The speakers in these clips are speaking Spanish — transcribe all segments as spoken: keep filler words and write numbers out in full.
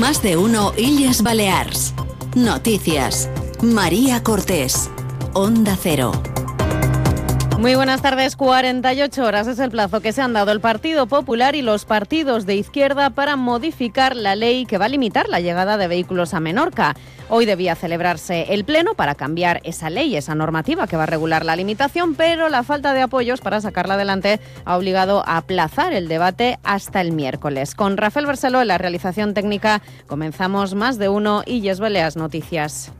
Más de uno Illes Balears. Noticias. María Cortés. Onda Cero. Muy buenas tardes. cuarenta y ocho horas es el plazo que se han dado el Partido Popular y los partidos de izquierda para modificar la ley que va a limitar la llegada de vehículos a Menorca. Hoy debía celebrarse el pleno para cambiar esa ley, esa normativa que va a regular la limitación, pero la falta de apoyos para sacarla adelante ha obligado a aplazar el debate hasta el miércoles. Con Rafael Barceló en la realización técnica comenzamos Más de uno Illes Balears Noticias.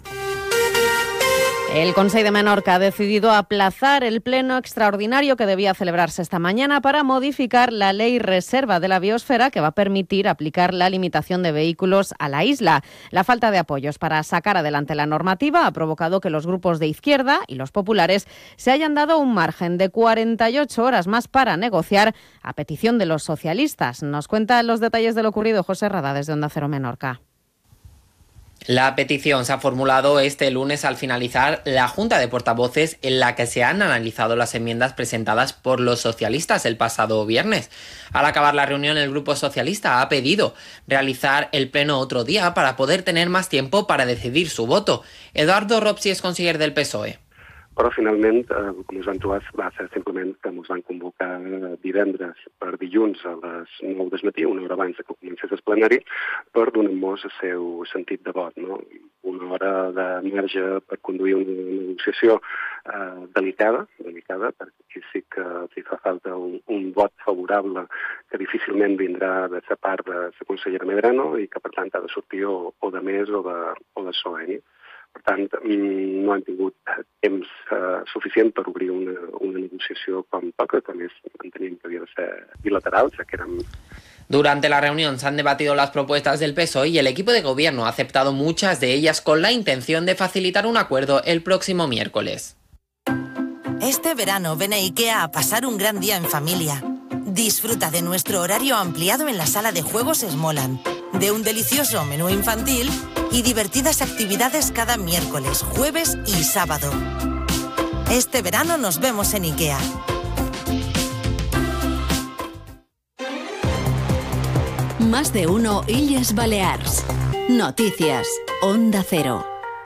El Consell de Menorca ha decidido aplazar el pleno extraordinario que debía celebrarse esta mañana para modificar la ley reserva de la biosfera que va a permitir aplicar la limitación de vehículos a la isla. La falta de apoyos para sacar adelante la normativa ha provocado que los grupos de izquierda y los populares se hayan dado un margen de cuarenta y ocho horas más para negociar a petición de los socialistas. Nos cuenta los detalles de lo ocurrido José Rada desde Onda Cero Menorca. La petición se ha formulado este lunes al finalizar la Junta de Portavoces en la que se han analizado las enmiendas presentadas por los socialistas el pasado viernes. Al acabar la reunión, el Grupo Socialista ha pedido realizar el pleno otro día para poder tener más tiempo para decidir su voto. Eduardo Ropsi és conseller del P S O E. Però finalment, eh, com us van trobar, va ser simplement que ens van convocar divendres per dilluns a les nou del matí, una hora abans que comencés el plenari, per donar-nos el seu sentit de vot, no? Una hora de marge per conduir una negociació eh, delicada, delicada, perquè aquí sí que els fa falta un, un vot favorable que difícilment vindrà de la part de la consellera Medrano i que per tant ha de sortir o, o de més o de, o de P S O E. Per tant, no han tingut temps eh, suficient per obrir una, una negociació com toca, que més enteníem que havia de ser bilateral, ja que érem... Durante la reunión se han debatido las propuestas del P S O E y el equipo de gobierno ha aceptado muchas de ellas con la intención de facilitar un acuerdo el próximo miércoles. Este verano ven a IKEA a pasar un gran día en familia. Disfruta de nuestro horario ampliado en la sala de juegos Smoland, de un delicioso menú infantil y divertidas actividades cada miércoles, jueves y sábado. Este verano nos vemos en IKEA. Más de uno Illes Balears. Noticias. Onda Cero.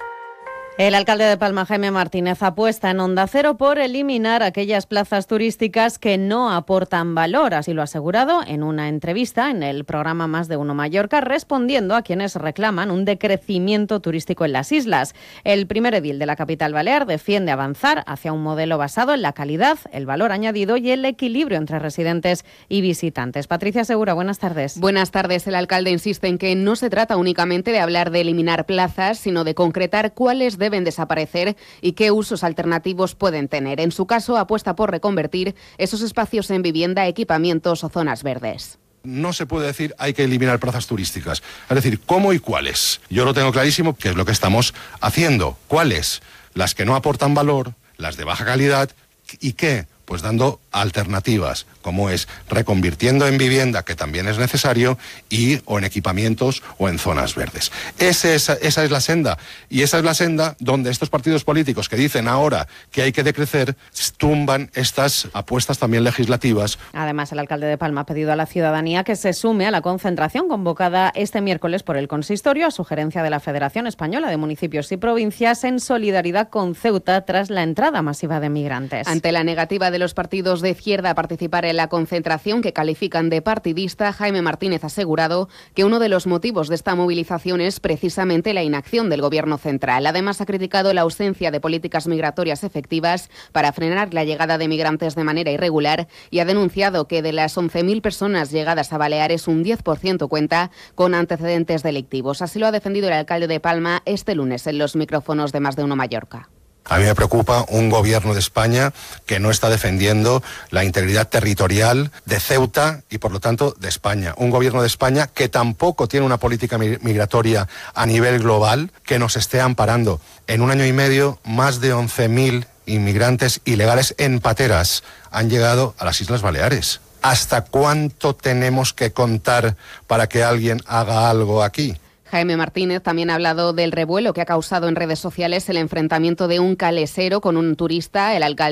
El alcalde de Palma, Jaime Martínez, apuesta en Onda Cero por eliminar aquellas plazas turísticas que no aportan valor. Así lo ha asegurado en una entrevista en el programa Más de Uno Mallorca, respondiendo a quienes reclaman un decrecimiento turístico en las islas. El primer edil de la capital balear defiende avanzar hacia un modelo basado en la calidad, el valor añadido y el equilibrio entre residentes y visitantes. Patricia Segura, buenas tardes. Buenas tardes. El alcalde insiste en que no se trata únicamente de hablar de eliminar plazas, sino de concretar cuáles deben desaparecer y qué usos alternativos pueden tener. En su caso, apuesta por reconvertir esos espacios en vivienda, equipamientos o zonas verdes. No se puede decir hay que eliminar plazas turísticas. Es decir, ¿cómo y cuáles? Yo lo tengo clarísimo, que es lo que estamos haciendo. ¿Cuáles? Las que no aportan valor, las de baja calidad y qué, pues dando alternativas, como es reconvirtiendo en vivienda, que también es necesario, y o en equipamientos o en zonas verdes. Ese es, esa es la senda, y esa es la senda donde estos partidos políticos que dicen ahora que hay que decrecer, tumban estas apuestas también legislativas. Además, el alcalde de Palma ha pedido a la ciudadanía que se sume a la concentración convocada este miércoles por el consistorio a sugerencia de la Federación Española de Municipios y Provincias en solidaridad con Ceuta tras la entrada masiva de migrantes. Ante la negativa de los partidos de izquierda a participar en la concentración que califican de partidista, Jaime Martínez ha asegurado que uno de los motivos de esta movilización es precisamente la inacción del Gobierno central. Además, ha criticado la ausencia de políticas migratorias efectivas para frenar la llegada de migrantes de manera irregular y ha denunciado que de las once mil personas llegadas a Baleares, un diez por ciento cuenta con antecedentes delictivos. Así lo ha defendido el alcalde de Palma este lunes en los micrófonos de Más de Uno Mallorca. A mí me preocupa un gobierno de España que no está defendiendo la integridad territorial de Ceuta y, por lo tanto, de España. Un gobierno de España que tampoco tiene una política migratoria a nivel global que nos esté amparando. En un año y medio, más de once mil inmigrantes ilegales en pateras han llegado a las Islas Baleares. ¿Hasta cuánto tenemos que contar para que alguien haga algo aquí? Jaime Martínez también ha hablado del revuelo que ha causado en redes sociales el enfrentamiento de un calesero con un turista. El alcalde